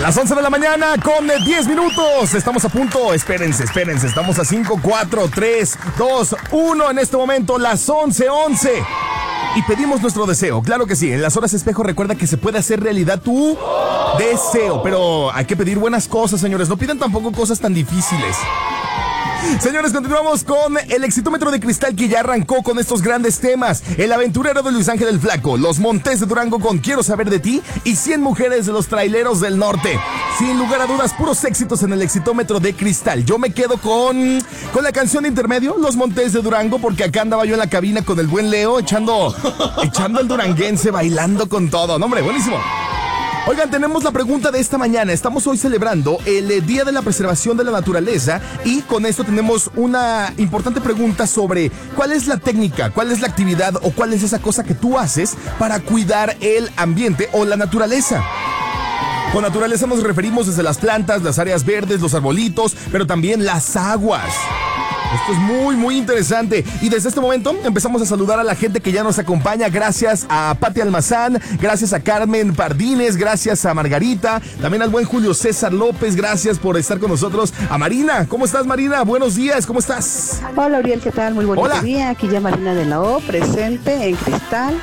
Las 11 de la mañana con 10 minutos. Estamos a punto. Espérense. Estamos a 5, 4, 3, 2, 1. En este momento, las 11:11. Y pedimos nuestro deseo. Claro que sí. En las horas espejo, recuerda que se puede hacer realidad tu deseo. Pero hay que pedir buenas cosas, señores. No pidan tampoco cosas tan difíciles. Señores, continuamos con el Exitómetro de Cristal, que ya arrancó con estos grandes temas. El aventurero de Luis Ángel el Flaco, los Montes de Durango con Quiero saber de ti y 100 mujeres de los traileros del norte. Sin lugar a dudas, puros éxitos en el Exitómetro de Cristal. Yo me quedo con la canción de intermedio, Los Montes de Durango, porque acá andaba yo en la cabina con el buen Leo echando el duranguense, bailando con todo. No, hombre, buenísimo. Oigan, tenemos la pregunta de esta mañana. Estamos hoy celebrando el Día de la Preservación de la Naturaleza y con esto tenemos una importante pregunta sobre cuál es la técnica, cuál es la actividad o cuál es esa cosa que tú haces para cuidar el ambiente o la naturaleza. Con naturaleza nos referimos desde las plantas, las áreas verdes, los arbolitos, pero también las aguas. Esto es muy, muy interesante. Y desde este momento empezamos a saludar a la gente que ya nos acompaña. Gracias a Pati Almazán, gracias a Carmen Pardines, gracias a Margarita, también al buen Julio César López, gracias por estar con nosotros. A Marina, ¿cómo estás, Marina? Buenos días, ¿cómo estás? Hola, Uriel, ¿qué tal? Muy bonito día. Aquí ya Marina de la O, presente en Cristal,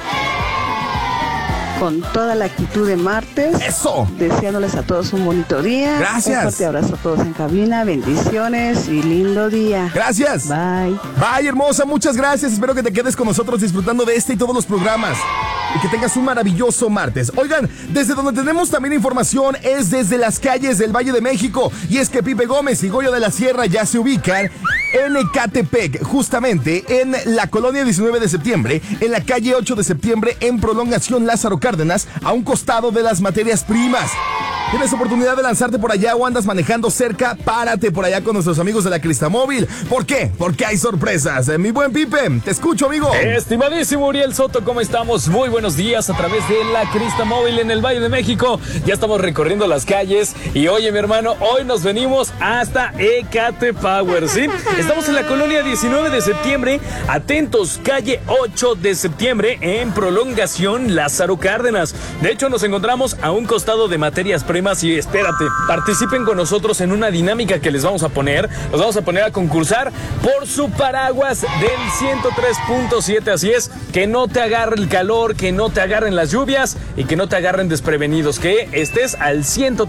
con toda la actitud de martes. ¡Eso! Deseándoles a todos un bonito día. Gracias. Un fuerte abrazo a todos en cabina. Bendiciones y lindo día. Gracias. Bye. Bye, hermosa. Muchas gracias. Espero que te quedes con nosotros disfrutando de este y todos los programas. Y que tengas un maravilloso martes. Oigan, desde donde tenemos también información es desde las calles del Valle de México. Y es que Pipe Gómez y Goyo de la Sierra ya se ubican en Ecatepec, justamente en la colonia 19 de septiembre, en la calle 8 de septiembre, en prolongación Lázaro Cárdenas, a un costado de las materias primas. ¿Tienes oportunidad de lanzarte por allá o andas manejando cerca? Párate por allá con nuestros amigos de la Cristamóvil. ¿Por qué? Porque hay sorpresas. Mi buen Pipe, te escucho, amigo. Estimadísimo Uriel Soto, ¿cómo estamos? Muy buenos días a través de la Cristamóvil en el Valle de México. Ya estamos recorriendo las calles y oye, mi hermano, hoy nos venimos hasta Ecatepower, ¿sí? Estamos en la colonia 19 de septiembre, atentos, calle 8 de septiembre, en prolongación Lázaro Cárdenas. De hecho, nos encontramos a un costado de materias primas y espérate, participen con nosotros en una dinámica que les vamos a poner. Los vamos a poner a concursar por su paraguas del 103.7, así es, que no te agarre el calor, que no te agarren las lluvias y que no te agarren desprevenidos, que estés al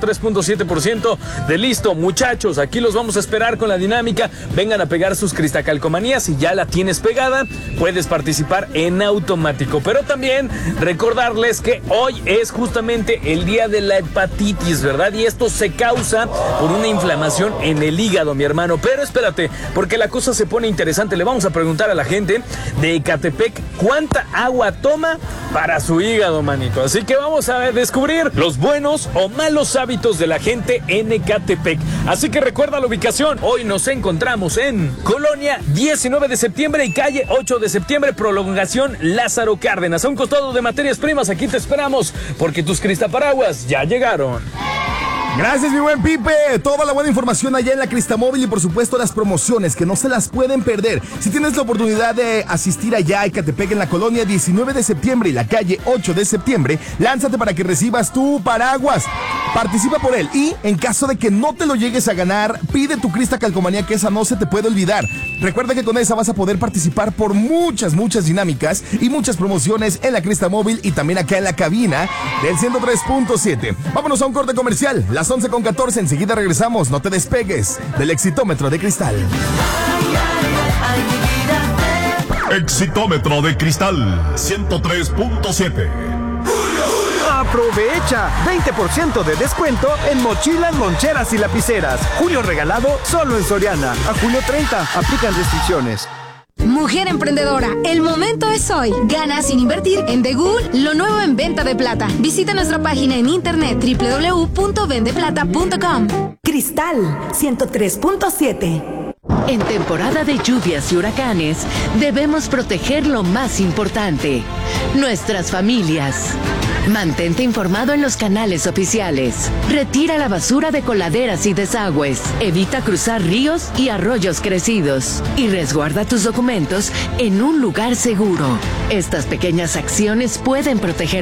103.7% de listo. Muchachos, aquí los vamos a esperar con la dinámica. Vengan a pegar sus cristacalcomanías. Si ya la tienes pegada, puedes participar en automático. Pero también recordarles que hoy es justamente el día de la hepatitis, ¿verdad? Y esto se causa por una inflamación en el hígado, mi hermano. Pero espérate, porque la cosa se pone interesante. Le vamos a preguntar a la gente de Ecatepec cuánta agua toma para su hígado, manito. Así que vamos a descubrir los buenos o malos hábitos de la gente en Ecatepec. Así que recuerda la ubicación. Hoy nos encontramos en Colonia 19 de septiembre y calle 8 de septiembre, prolongación Lázaro Cárdenas. A un costado de materias primas, aquí te esperamos, porque tus cristaparaguas ya llegaron. Gracias, mi buen Pipe. Toda la buena información allá en la Cristamóvil y por supuesto las promociones que no se las pueden perder. Si tienes la oportunidad de asistir allá a Ecatepec en la colonia 19 de septiembre y la calle 8 de septiembre, lánzate para que recibas tu paraguas. Participa por él y en caso de que no te lo llegues a ganar, pide tu cristacalcomanía, que esa no se te puede olvidar. Recuerda que con esa vas a poder participar por muchas dinámicas y muchas promociones en la Cristamóvil y también acá en la cabina del 103.7. Vámonos a un corte comercial. Las 11:14, enseguida regresamos, no te despegues del Exitómetro de Cristal. Exitómetro de Cristal 103.7. Aprovecha 20% de descuento en mochilas, loncheras y lapiceras. Julio regalado solo en Soriana. A julio 30, aplican restricciones. Mujer emprendedora, el momento es hoy. Gana sin invertir en Degul, lo nuevo en venta de plata. Visita nuestra página en internet www.vendeplata.com. Cristal 103.7. En temporada de lluvias y huracanes, debemos proteger lo más importante, nuestras familias. Mantente informado en los canales oficiales. Retira la basura de coladeras y desagües. Evita cruzar ríos y arroyos crecidos. Y resguarda tus documentos en un lugar seguro. Estas pequeñas acciones pueden proteger